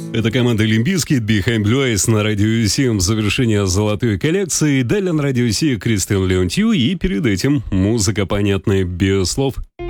Это команда Олимпийский, Behind Blue Eyes на Радио 7 в завершение золотой коллекции. Далее на Радио 7 Кристиан Леонтью и перед этим музыка, понятная без слов.